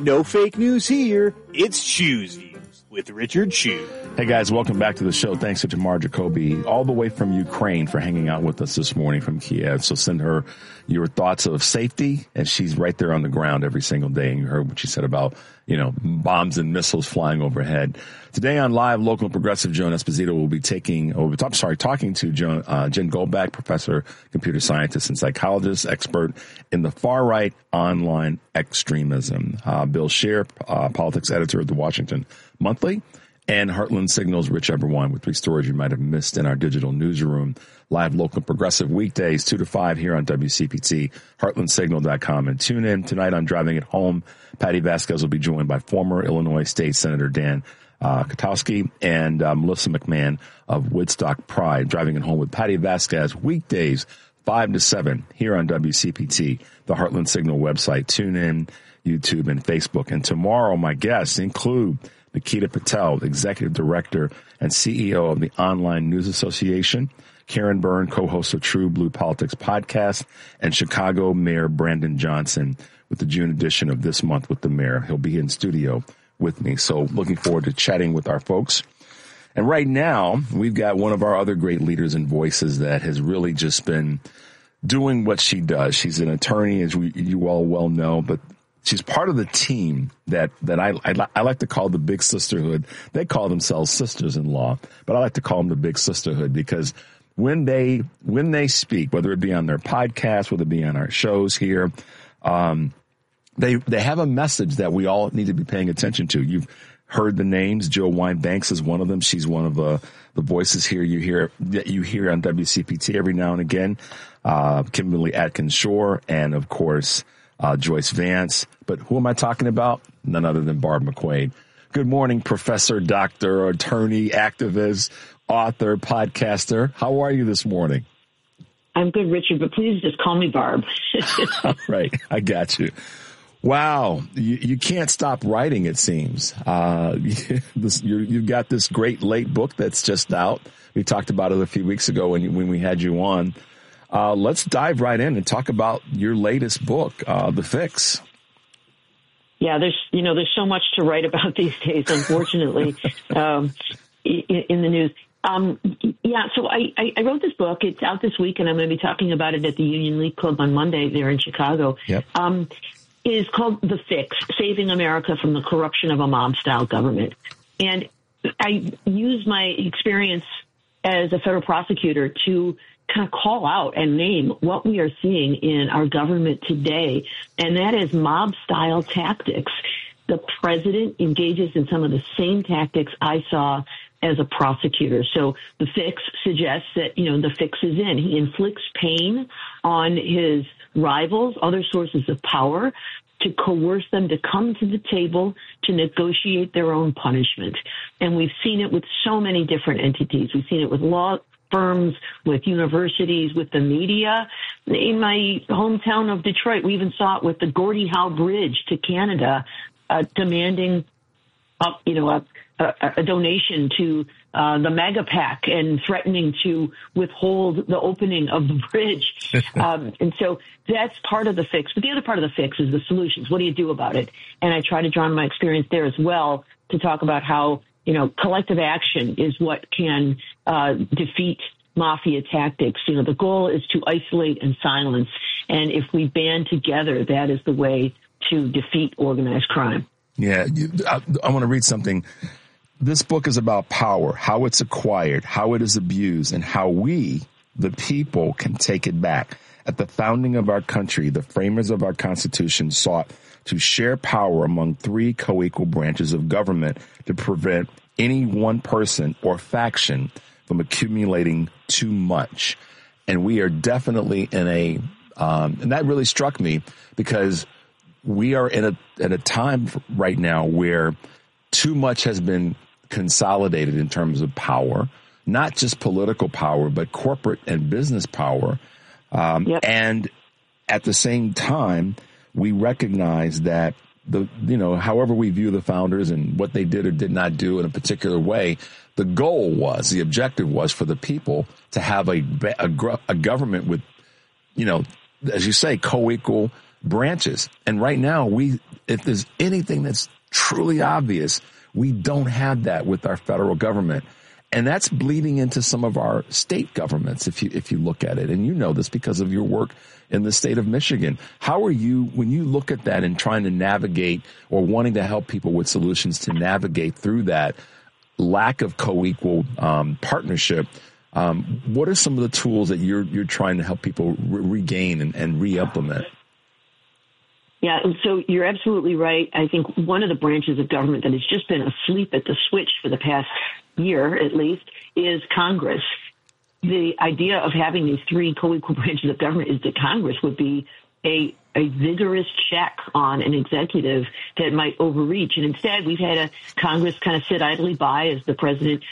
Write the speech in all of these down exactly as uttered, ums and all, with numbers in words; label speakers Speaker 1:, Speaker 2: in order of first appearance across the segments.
Speaker 1: No fake news here. It's Choose Views with Richard Chu.
Speaker 2: Hey guys, welcome back to the show. Thanks to Tamar Jacoby, all the way from Ukraine, for hanging out with us this morning from Kiev. So send her your thoughts of safety, and she's right there on the ground every single day. And you heard what she said about, you know, bombs and missiles flying overhead. Today on Live, local and progressive Joan Esposito will be taking, or I'm sorry, talking to Joan, uh, Jen Goldbach, professor, computer scientist, and psychologist, expert in the far-right online extremism. Uh, Bill Scher, uh, politics editor of the Washington Monthly, and Heartland Signal's Rich Eberwine with three stories you might have missed in our digital newsroom. Live, local, and progressive weekdays, two to five here on W C P T, heartland signal dot com, and tune in tonight on Driving It Home. Patty Vasquez will be joined by former Illinois State Senator Dan uh, Katowski and uh, Melissa McMahon of Woodstock Pride. Driving It Home with Patty Vasquez, weekdays, five to seven here on W C P T, the Heartland Signal website. Tune in, YouTube, and Facebook. And tomorrow, my guests include Nikita Patel, Executive Director and C E O of the Online News Association, Karen Byrne, co-host of True Blue Politics podcast, and Chicago Mayor Brandon Johnson with the June edition of This Month with the Mayor. He'll be in studio with me. So looking forward to chatting with our folks. And right now, we've got one of our other great leaders and voices that has really just been doing what she does. She's an attorney, as we, you all well know, but she's part of the team that, that I, I, I like to call the Big Sisterhood. They call themselves sisters-in-law, but I like to call them the Big Sisterhood because when they, when they speak, whether it be on their podcast, whether it be on our shows here, um, they, they have a message that we all need to be paying attention to. You've heard the names. Jill Wine-Banks is one of them. She's one of uh, the voices here you hear, that you hear on W C P T every now and again. Uh, Kimberly Atkins-Shore, and of course, Uh, Joyce Vance. But who am I talking about? None other than Barb McQuade. Good morning, Professor, Doctor, Attorney, Activist, Author, Podcaster. How are you this morning?
Speaker 3: I'm good, Richard, but please just call me Barb.
Speaker 2: All right. I got you. Wow. You, you can't stop writing, it seems. Uh, this, you're, you've got this great late book that's just out. We talked about it a few weeks ago when, when we had you on. Uh, let's dive right in and talk about your latest book, uh, The Fix.
Speaker 3: Yeah, there's, you know, there's so much to write about these days, unfortunately, um, in, in the news. Um, yeah, so I, I, I wrote this book. It's out this week, and I'm going to be talking about it at the Union League Club on Monday there in Chicago.
Speaker 2: Yep.
Speaker 3: Um, it is called The Fix, Saving America from the Corruption of a Mob-Style Government. And I use my experience as a federal prosecutor to kind of call out and name what we are seeing in our government today, and that is mob-style tactics. The president engages in some of the same tactics I saw as a prosecutor. So the fix suggests that, you know, the fix is in. He inflicts pain on his rivals, other sources of power, to coerce them to come to the table to negotiate their own punishment. And we've seen it with so many different entities. We've seen it with law firms, with universities, with the media. In my hometown of Detroit, we even saw it with the Gordie Howe Bridge to Canada, uh, demanding, uh, you know, a, a, a donation to uh, the MAGA PAC and threatening to withhold the opening of the bridge. um, and so that's part of the fix. But the other part of the fix is the solutions. What do you do about it? And I try to draw on my experience there as well to talk about how, you know, collective action is what can uh, defeat mafia tactics. You know, the goal is to isolate and silence. And if we band together, that is the way to defeat organized crime.
Speaker 2: Yeah, you, I, I want to read something. This book is about power, how it's acquired, how it is abused, and how we, the people, can take it back. At the founding of our country, the framers of our Constitution sought to share power among three co-equal branches of government to prevent any one person or faction from accumulating too much. And we are definitely in a, um, and that really struck me because we are in a, at a time right now where too much has been consolidated in terms of power, not just political power, but corporate and business power. Um, yep. And at the same time, we recognize that the, you know, however we view the founders and what they did or did not do in a particular way, the goal was, the objective was for the people to have a, a, a government with, you know, as you say, co-equal branches. And right now, we, if there's anything that's truly obvious, we don't have that with our federal government. And that's bleeding into some of our state governments, if you if you look at it. And you know this because of your work in the state of Michigan. How are you, when you look at that and trying to navigate or wanting to help people with solutions to navigate through that lack of co-equal um, partnership, um, what are some of the tools that you're you're trying to help people re- regain and, and re-implement?
Speaker 3: Yeah, so you're absolutely right. I think one of the branches of government that has just been asleep at the switch for the past year, at least, is Congress. The idea of having these three co-equal branches of government is that Congress would be a, a vigorous check on an executive that might overreach. And instead, we've had a Congress kind of sit idly by as the president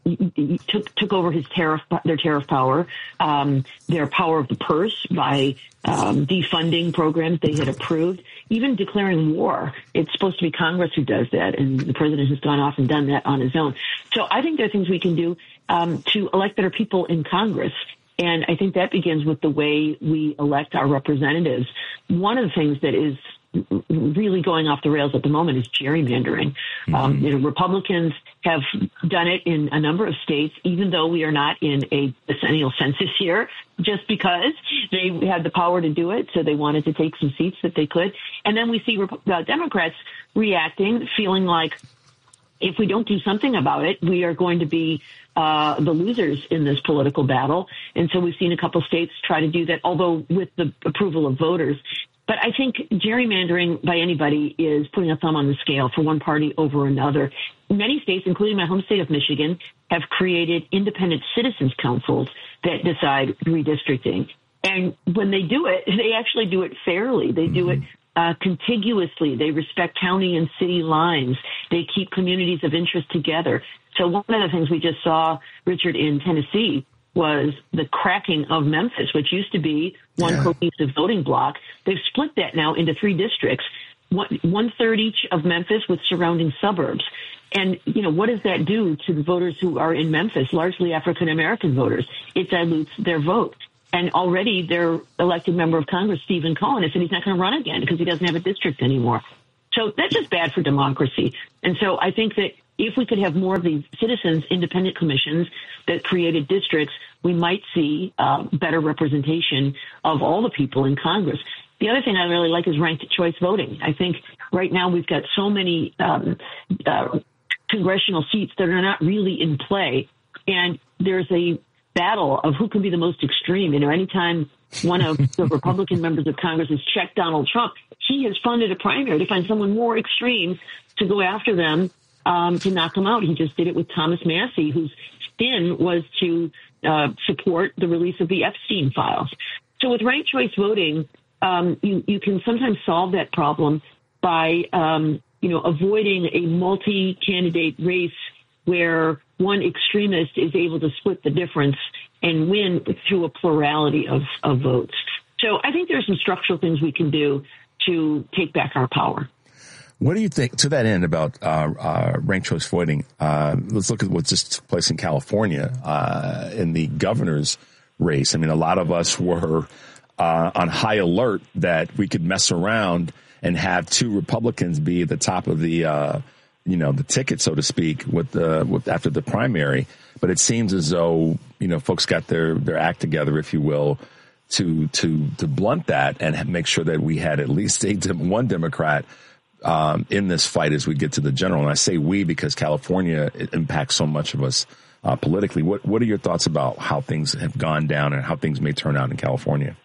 Speaker 3: took took over his tariff, their tariff power, um, their power of the purse by um, defunding programs they had approved, even declaring war. It's supposed to be Congress who does that, and the president has gone off and done that on his own. So I think there are things we can do um, to elect better people in Congress. And I think that begins with the way we elect our representatives. One of the things that is really going off the rails at the moment is gerrymandering. Mm-hmm. Um, you know, Republicans have done it in a number of states, even though we are not in a decennial census year, just because they had the power to do it. So they wanted to take some seats that they could. And then we see uh, Democrats reacting, feeling like if we don't do something about it, we are going to be uh, the losers in this political battle. And so we've seen a couple states try to do that, although with the approval of voters. But I think gerrymandering by anybody is putting a thumb on the scale for one party over another. Many states, including my home state of Michigan, have created independent citizens councils that decide redistricting. And when they do it, they actually do it fairly. They do it uh, contiguously. They respect county and city lines. They keep communities of interest together. So one of the things we just saw, Richard, in Tennessee was the cracking of Memphis, which used to be one yeah. cohesive voting block. They've split that now into three districts, one, one third each of Memphis with surrounding suburbs. And, you know, what does that do to the voters who are in Memphis, largely African-American voters? It dilutes their vote. And already their elected member of Congress, Stephen Cohen, has said he's not going to run again because he doesn't have a district anymore. So that's just bad for democracy. And so I think that if we could have more of these citizens' independent commissions that created districts, we might see uh, better representation of all the people in Congress. The other thing I really like is ranked choice voting. I think right now we've got so many um, uh, congressional seats that are not really in play, and there's a battle of who can be the most extreme. You know, anytime one of the Republican members of Congress has checked Donald Trump, he has funded a primary to find someone more extreme to go after them, um, to knock them out. He just did it with Thomas Massie, whose spin was to uh, support the release of the Epstein files. So with ranked choice voting, um, you, you can sometimes solve that problem by, um, you know, avoiding a multi-candidate race where one extremist is able to split the difference and win through a plurality of, of votes. So I think there's some structural things we can do to take back our power.
Speaker 2: What do you think, to that end, about uh, uh, ranked choice voting? Uh, let's look at what just took place in California uh, in the governor's race. I mean, a lot of us were uh, on high alert that we could mess around and have two Republicans be at the top of the, uh, you know, the ticket, so to speak, with the with after the primary. But it seems as though, you know, folks got their their act together, if you will, to to to blunt that and make sure that we had at least a, one Democrat um, in this fight as we get to the general. And I say we because California it impacts so much of us uh, politically. What what are your thoughts about how things have gone down and how things may turn out in California?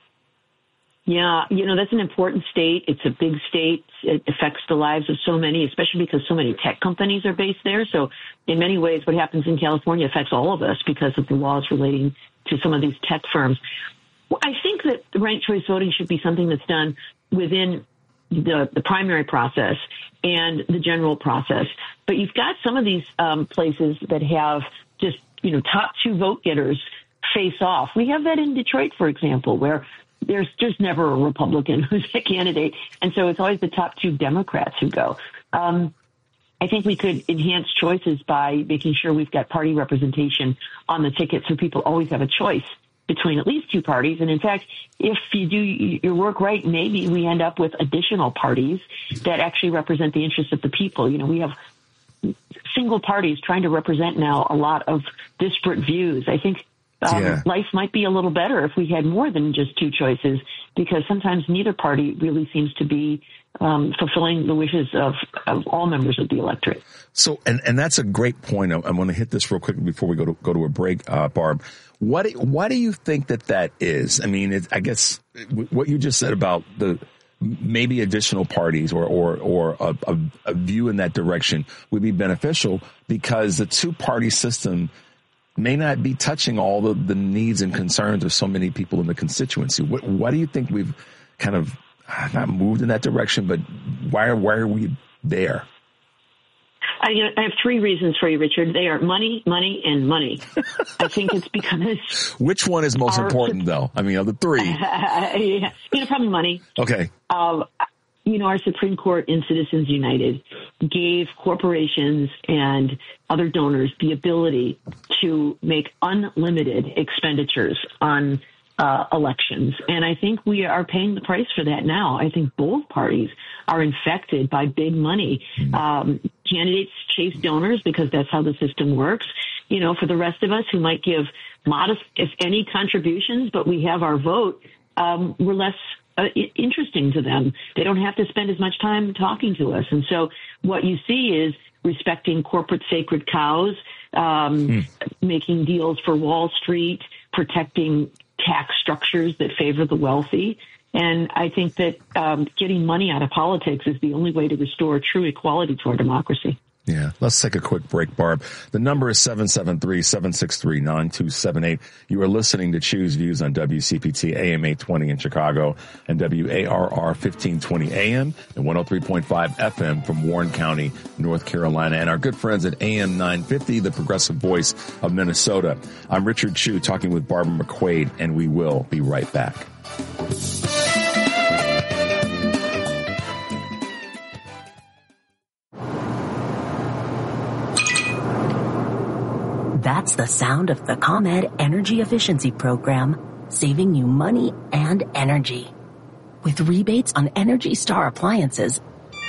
Speaker 3: Yeah, you know, that's an important state. It's a big state. It affects the lives of so many, especially because so many tech companies are based there. So in many ways, what happens in California affects all of us because of the laws relating to some of these tech firms. Well, I think that ranked choice voting should be something that's done within the, the primary process and the general process. But you've got some of these um, places that have just, you know, top two vote getters face off. We have that in Detroit, for example, where there's just never a Republican who's a candidate. And so it's always the top two Democrats who go. Um, I think we could enhance choices by making sure we've got party representation on the ticket so people always have a choice. between at least two parties. And in fact, if you do your work right, maybe we end up with additional parties that actually represent the interests of the people. You know, we have single parties trying to represent now a lot of disparate views. I think um, yeah. life might be a little better if we had more than just two choices, because sometimes neither party really seems to be um, fulfilling the wishes of, of all members of the electorate.
Speaker 2: So, and, and that's a great point. I, I want to hit this real quick before we go to go to a break, uh, Barb. What, why do you think that that is? I mean, it, I guess what you just said about the maybe additional parties or or or a, a, a view in that direction would be beneficial, because the two-party system may not be touching all the, the needs and concerns of so many people in the constituency. What, why do you think we've kind of not moved in that direction, but why are, why are we there?
Speaker 3: I, I have three reasons for you, Richard. They are money, money, and money. I think it's because...
Speaker 2: Which one is most our, important, though? I mean, of the three.
Speaker 3: Uh, yeah, you know, probably money.
Speaker 2: Okay.
Speaker 3: Uh, you know, our Supreme Court in Citizens United gave corporations and other donors the ability to make unlimited expenditures on uh, elections. And I think we are paying the price for that now. I think both parties are infected by big money. Mm-hmm. Um, candidates chase donors because that's how the system works. You know, for the rest of us who might give modest, if any, contributions, but we have our vote, um, we're less uh, interesting to them. They don't have to spend as much time talking to us. And so what you see is respecting corporate sacred cows, um, mm. making deals for Wall Street, protecting tax structures that favor the wealthy. And I think that um, getting money out of politics is the only way to restore true equality to our democracy.
Speaker 2: Yeah. Let's take a quick break, Barb. The number is seven seven three, seven six three, nine two seven eight. You are listening to Choose Views on W C P T A M eight twenty in Chicago and W A R R fifteen twenty A M and one oh three point five F M from Warren County, North Carolina, and our good friends at A M nine fifty, the progressive voice of Minnesota. I'm Richard Chu talking with Barbara McQuade, and we will be right back.
Speaker 4: That's the sound of the ComEd Energy Efficiency Program, saving you money and energy. With rebates on Energy Star appliances,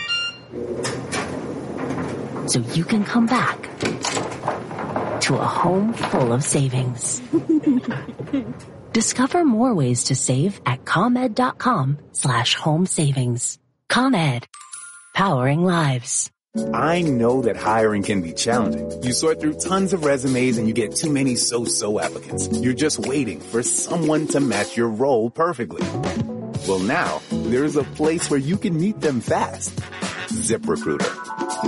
Speaker 4: so you can come back to a home full of savings. Discover more ways to save at ComEd.com slash home savings. ComEd, powering lives.
Speaker 5: I know that hiring can be challenging. You sort through tons of resumes and you get too many so-so applicants. You're just waiting for someone to match your role perfectly. Well, now there's a place where you can meet them fast. ZipRecruiter.